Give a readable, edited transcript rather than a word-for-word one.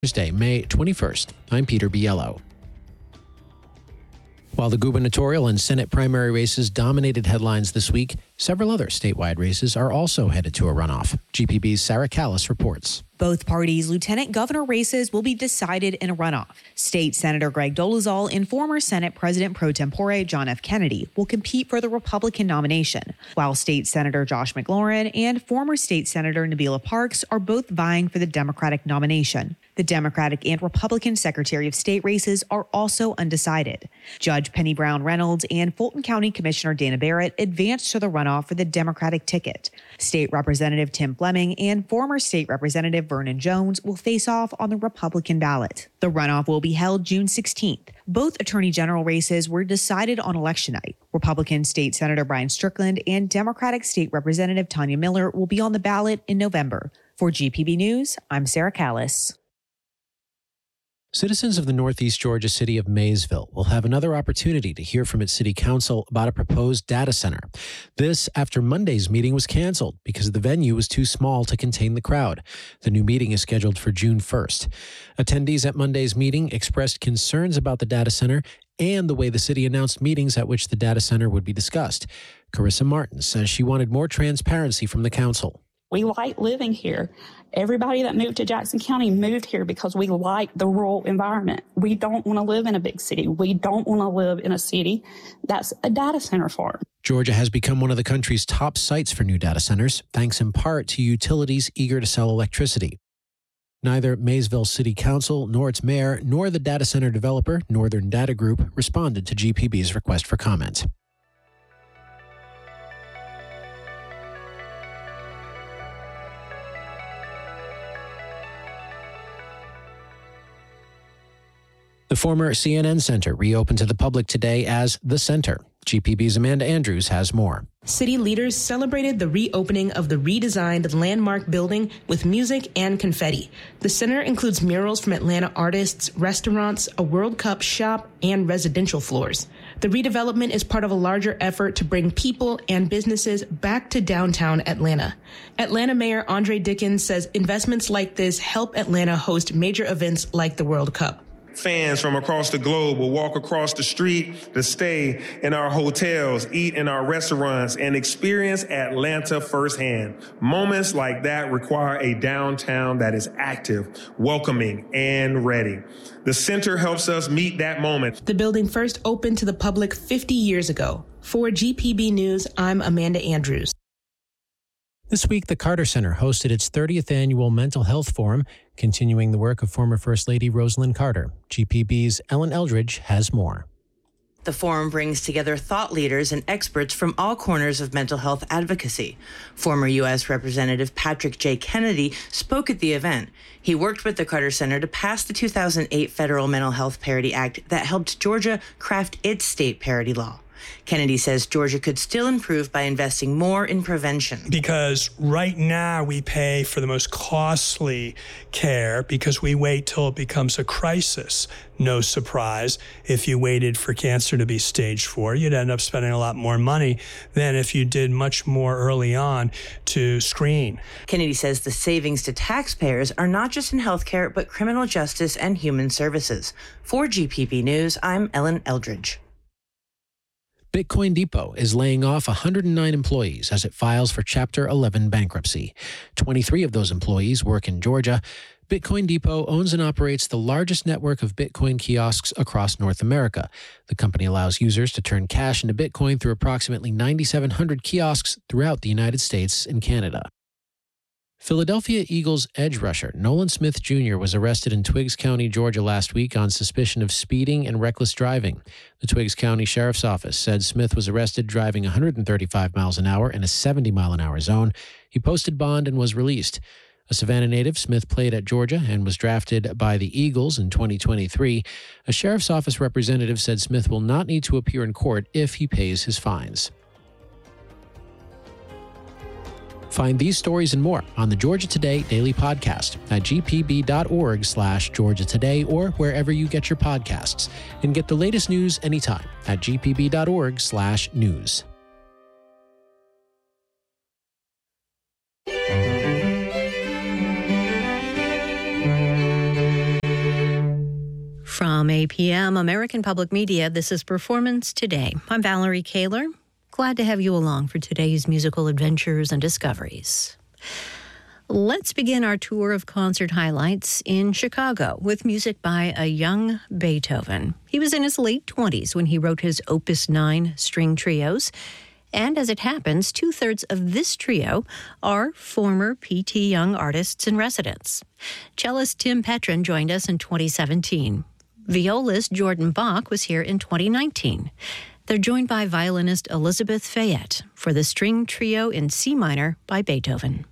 Thursday, May 21st. I'm Peter Biello. While the gubernatorial and Senate primary races dominated headlines this week, several other statewide races are also headed to a runoff. GPB's Sarah Callis reports. Both parties' lieutenant governor races will be decided in a runoff. State Senator Greg Dolezal and former Senate President pro tempore John F. Kennedy will compete for the Republican nomination, while State Senator Josh McLaurin and former State Senator Nabila Parks are both vying for the Democratic nomination. The Democratic and Republican Secretary of State races are also undecided. Judge Penny Brown Reynolds and Fulton County Commissioner Dana Barrett advanced to the runoff for the Democratic ticket. State Representative Tim Fleming and former State Representative Vernon Jones will face off on the Republican ballot. The runoff will be held June 16th. Both Attorney General races were decided on election night. Republican State Senator Brian Strickland and Democratic State Representative Tanya Miller will be on the ballot in November. For GPB News, I'm Sarah Callis. Citizens of the northeast Georgia city of Maysville will have another opportunity to hear from its city council about a proposed data center. This after Monday's meeting was canceled because the venue was too small to contain the crowd. The new meeting is scheduled for June 1st. Attendees at Monday's meeting expressed concerns about the data center and the way the city announced meetings at which the data center would be discussed. Carissa Martin says she wanted more transparency from the council. We like living here. Everybody that moved to Jackson County moved here because we like the rural environment. We don't want to live in a big city. We don't want to live in a city that's a data center farm. Georgia has become one of the country's top sites for new data centers, thanks in part to utilities eager to sell electricity. Neither Maysville City Council, nor its mayor, nor the data center developer, Northern Data Group, responded to GPB's request for comment. The former CNN Center reopened to the public today as The Center. GPB's Amanda Andrews has more. City leaders celebrated the reopening of the redesigned landmark building with music and confetti. The center includes murals from Atlanta artists, restaurants, a World Cup shop, and residential floors. The redevelopment is part of a larger effort to bring people and businesses back to downtown Atlanta. Atlanta Mayor Andre Dickens says investments like this help Atlanta host major events like the World Cup. Fans from across the globe will walk across the street to stay in our hotels, eat in our restaurants, and experience Atlanta firsthand. Moments like that require a downtown that is active, welcoming, and ready. The center helps us meet that moment. The building first opened to the public 50 years ago. For GPB News, I'm Amanda Andrews. This week, the Carter Center hosted its 30th annual Mental Health Forum, continuing the work of former First Lady Rosalind Carter. GPB's Ellen Eldridge has more. The forum brings together thought leaders and experts from all corners of mental health advocacy. Former U.S. Representative Patrick J. Kennedy spoke at the event. He worked with the Carter Center to pass the 2008 Federal Mental Health Parity Act that helped Georgia craft its state parity law. Kennedy says Georgia could still improve by investing more in prevention. Because right now we pay for the most costly care because we wait till it becomes a crisis. No surprise, if you waited for cancer to be stage 4, you'd end up spending a lot more money than if you did much more early on to screen. Kennedy says the savings to taxpayers are not just in healthcare, but criminal justice and human services. For GPB News, I'm Ellen Eldridge. Bitcoin Depot is laying off 109 employees as it files for Chapter 11 bankruptcy. 23 of those employees work in Georgia. Bitcoin Depot owns and operates the largest network of Bitcoin kiosks across North America. The company allows users to turn cash into Bitcoin through approximately 9,700 kiosks throughout the United States and Canada. Philadelphia Eagles edge rusher Nolan Smith Jr. was arrested in Twiggs County, Georgia last week on suspicion of speeding and reckless driving. The Twiggs County Sheriff's Office said Smith was arrested driving 135 miles an hour in a 70-mile-an-hour zone. He posted bond and was released. A Savannah native, Smith played at Georgia and was drafted by the Eagles in 2023. A Sheriff's Office representative said Smith will not need to appear in court if he pays his fines. Find these stories and more on the Georgia Today Daily Podcast at gpb.org/Georgia Today or wherever you get your podcasts. And get the latest news anytime at gpb.org/news. 8 p.m. American Public Media. This is Performance Today. I'm Valerie Kaler. Glad to have you along for today's musical adventures and discoveries. Let's begin our tour of concert highlights in Chicago with music by a young Beethoven. He was in his late 20s when he wrote his Opus 9 string trios. And as it happens, 2/3 of this trio are former P.T. Young artists in residence. Cellist Tim Petrin joined us in 2017. Violist Jordan Bach was here in 2019. They're joined by violinist Elizabeth Fayette for the string trio in C minor by Beethoven.